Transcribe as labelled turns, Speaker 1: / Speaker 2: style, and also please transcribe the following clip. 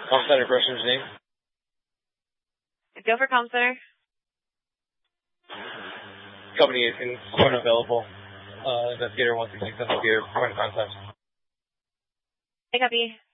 Speaker 1: Comm center person's name?
Speaker 2: Go for comm center.
Speaker 1: Company is unavailable. Investigator 166 investigator, point of contact.
Speaker 2: I copy.